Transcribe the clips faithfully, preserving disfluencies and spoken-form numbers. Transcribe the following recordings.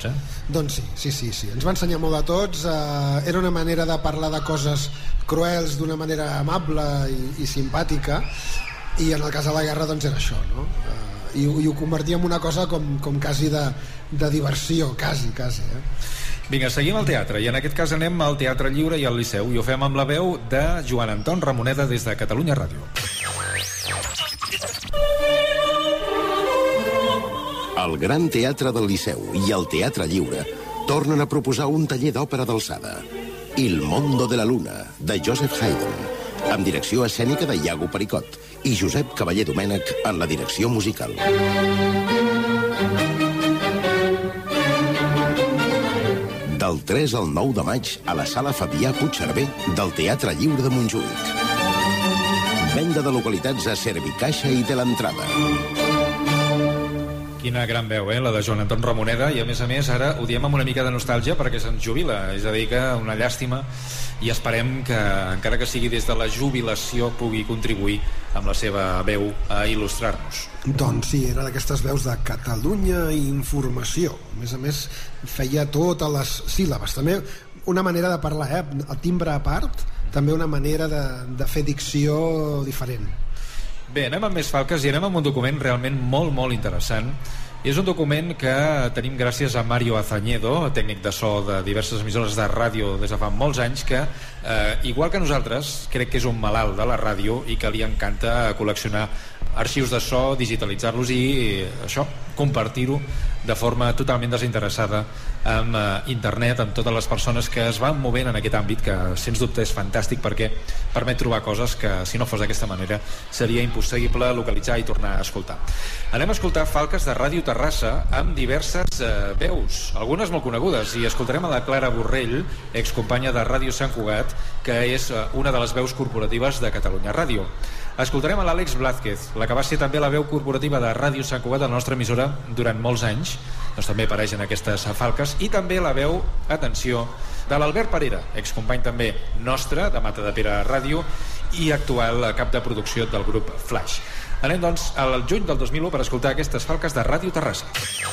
tots, eh? Doncs sí, sí, sí, sí. Ens va ensenyar molt a tots. Eh, era una manera de parlar de coses cruels d'una manera amable i, i simpàtica, i en el cas de la guerra doncs era això, no? Eh, i, i ho convertia en una cosa com, com quasi de, de diversió, quasi, quasi, eh? Vinga, seguim al teatre, i en aquest cas anem al Teatre Lliure i al Liceu, i ho fem amb la veu de Joan Anton Ramoneda des de Catalunya Ràdio. El Gran Teatre del Liceu i el Teatre Lliure tornen a proposar un taller d'òpera d'alçada, Il Mondo de la Luna, de Joseph Haydn, amb direcció escènica de Iago Pericot i Josep Cavaller Domènech en la direcció musical. Del tres al nou de maig a la sala Fabià Puigcerver del Teatre Lliure de Montjuïc. Venda de localitats a Servicaixa i de l'entrada. Quina gran veu, eh, la de Joan Anton Ramoneda, i a més a més ara ho diem amb una mica de nostàlgia perquè se'ns jubila, és a dir que una llàstima, i esperem que encara que sigui des de la jubilació pugui contribuir amb la seva veu a il·lustrar-nos. Doncs sí, era d'aquestes veus de Catalunya i informació. A més a més feia totes les síl·labes, també una manera de parlar, eh? El timbre a part, també una manera de, de fer dicció diferent. Bé, anem amb més falques i anem amb un document realment molt, molt interessant. És un document que tenim gràcies a Mario Azañedo, tècnic de so de diverses emissores de ràdio des de fa molts anys, que, eh, igual que nosaltres, crec que és un malalt de la ràdio i que li encanta col·leccionar arxius de so, digitalitzar-los i això, compartir-ho de forma totalment desinteressada amb eh, internet, amb totes les persones que es van movent en aquest àmbit, que sens dubte és fantàstic perquè permet trobar coses que si no fos d'aquesta manera seria impossible localitzar i tornar a escoltar. Anem a escoltar falques de Ràdio Terrassa amb diverses eh, veus, algunes molt conegudes, i escoltarem a la Clara Borrell, excompanya de Ràdio Sant Cugat, que és eh, una de les veus corporatives de Catalunya Ràdio. Escoltarem a l'Àlex Blázquez, la que va ser també la veu corporativa de Ràdio Sant Cugat, de la nostra emissora, durant molts anys, doncs també apareix en aquestes falques, i també la veu, atenció, de l'Albert Parera, excompany també nostre, de Matadepera Ràdio, i actual cap de producció del grup Flash. Anem, doncs, al juny del dos mil u per escoltar aquestes falques de Ràdio Terrassa.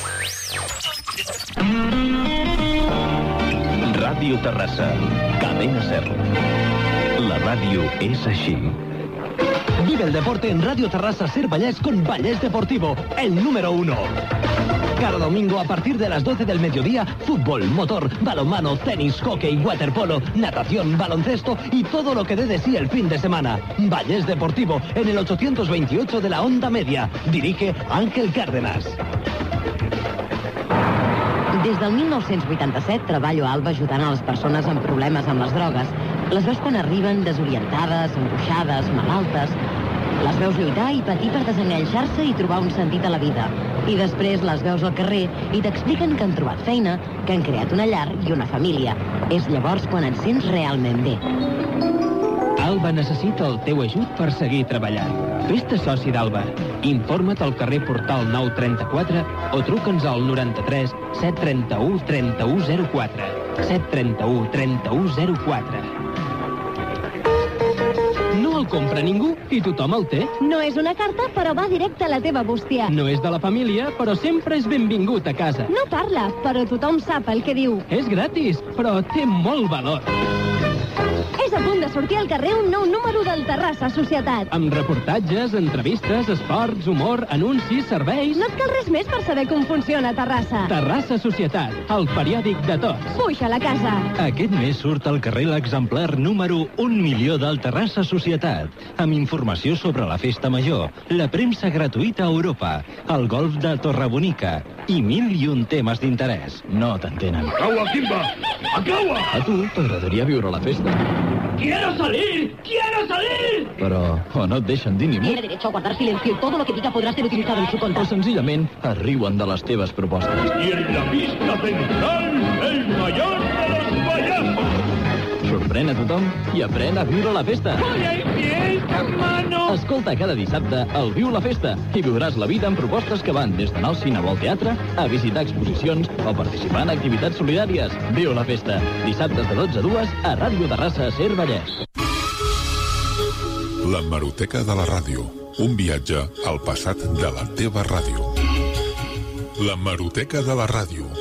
Ràdio Terrassa, Cadena Ser. La ràdio és així. Vive el deporte en Radio Terrassa Ser Vallès con Vallès Deportivo, el número uno. Cada domingo a partir de las doce del mediodía, fútbol, motor, balonmano, tenis, hockey, waterpolo, natación, baloncesto y todo lo que dé de sí el fin de semana. Vallès Deportivo, en el ochocientos veintiocho de la onda media. Dirige Ángel Cárdenas. Des del mil nou-cents vuitanta-set treballo a Alba ajudant a les persones amb problemes amb les drogues. Les veus quan arriben desorientades, angoixades, malaltes. Les veus lluitar i patir per desenganxar-se i trobar un sentit a la vida. I després les veus al carrer i t'expliquen que han trobat feina, que han creat una llar i una família. És llavors quan et sents realment bé. Alba necessita el teu ajut per seguir treballant. Fes-te soci d'Alba. Informa't al carrer Portal nou trenta-quatre o truca'ns al noranta-tres set trenta-u trenta-u zero quatre. set trenta-u trenta-u zero quatre. No el compra ningú i tothom el té. No és una carta, però va directe a la teva bústia. No és de la família, però sempre és benvingut a casa. No parla, però tothom sap el que diu. És gratis, però té molt valor. És a punt de sortir al carrer un nou número del Terrassa Societat. Amb reportatges, entrevistes, esports, humor, anuncis, serveis... No et cal res més per saber com funciona Terrassa. Terrassa Societat, el periòdic de tots. Puja a la casa. Aquest mes surt al carrer l'exemplar número un milió del Terrassa Societat, amb informació sobre la Festa Major, la premsa gratuïta a Europa, el golf de Torrebonica i mil i un temes d'interès. No t'entenen. Acaba, Kimba! Acaba! A tu t'agradaria viure la festa. ¡Quiero salir! ¡Quiero salir! Però o no et deixen dir ni mot. Tiene derecho a guardar silencio y todo lo que diga podrá ser utilizado en su contra. O senzillament es riuen de les teves propostes. Y en la pista central, el mayor de los payasos. Sorprèn a tothom i aprèn a viure la festa. ¡Oye, y fiesta, mano! Escolta cada dissabte el Viu la Festa i viuràs la vida amb propostes que van des d'anar al cine o al teatre a visitar exposicions o participar en activitats solidàries. Viu la Festa. Dissabtes de dotze a dues a Ràdio Terrassa Ser Vallès. L'hemeroteca de la ràdio. Un viatge al passat de la teva ràdio. L'hemeroteca de la ràdio.